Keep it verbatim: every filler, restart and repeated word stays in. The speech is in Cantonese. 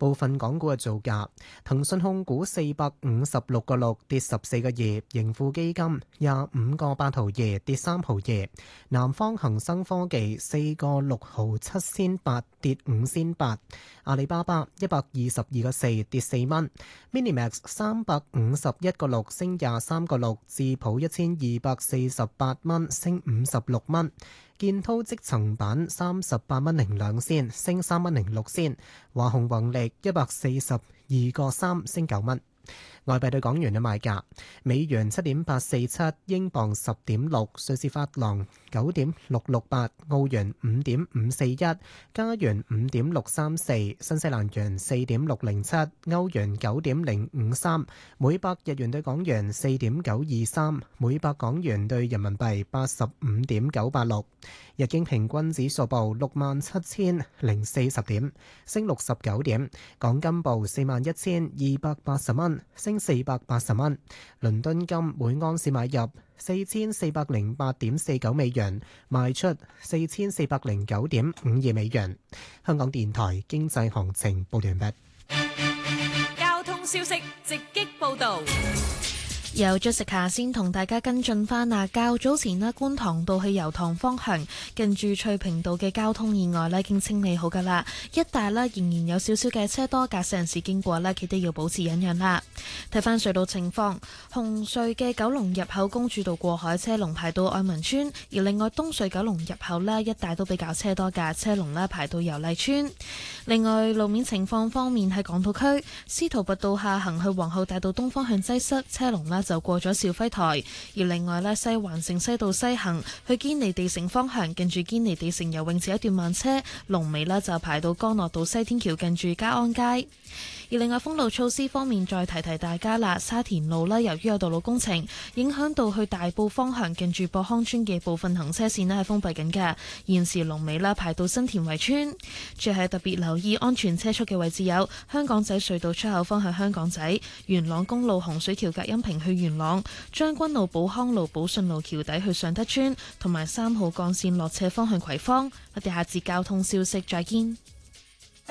部分港股嘅造價：騰訊控股四百五十六個六跌十四個二，盈富基金廿五個八毫二跌三毫二，南方恒生科技四個六毫七仙八跌五仙八，阿里巴巴一百二十二個四跌四蚊，Minimax 三百五十一個六升廿三個六，智普一千二百四十八蚊升五十六蚊。建滔積層板三十八蚊零兩仙，升三蚊零六仙。華虹宏力一百四十二個三，升九蚊。外幣對港元嘅賣價：美元七點八四七，英鎊十點六，瑞士法郎九點六六八，澳元五點五四一，加元五點六三四，新西蘭元四點六零七，歐元九點零五三，每百日元對港元四點九二三，每百港元對人民幣八十五點九八六。日經平均指數報六萬七千零四十點，升六十九點。港金報四萬一千二百八十蚊，升四百八十蚊。倫敦金每盎司買入四千四百零八點四九美元，賣出四千四百零九點五二美元。香港電台經濟行情報完畢。 交通消息直擊報道。 由 Jessica 先同大家跟進翻啊，較早前呢，觀塘道去油塘方向近住翠屏道嘅交通意外呢已經清理好噶啦，一帶呢仍然有少少嘅車多，駕駛人士經過呢，佢都要保持忍讓啦。睇翻隧道情況，紅隧嘅九龍入口公主道過海車龍排到愛民村，而另外東隧九龍入口呢，一帶都比較車多㗎，車龍呢排到油麗村。另外路面情況方面，喺港島區司徒拔道下行去皇后大道東方向擠塞，車龍呢就過咗肇輝台，而另外呢，西環城西道西行去堅尼地城方向，近住堅尼地城游泳池一段慢車，龍尾呢就排到干諾道西天橋近住嘉安街。而另外封路措施方面，再提提大家啦，沙田路呢，由於有道路工程，影響到去大埔方向近住博康村嘅部分行車線呢係封閉緊嘅，現時龍尾啦排到新田圍村。最係特別留意安全車速嘅位置有香港仔隧道出口方向香港仔、元朗公路洪水橋隔音屏去元朗、將軍路寶康路寶順路橋底去尚德村，同埋三號幹線落斜方向葵芳。我哋下節交通消息再見。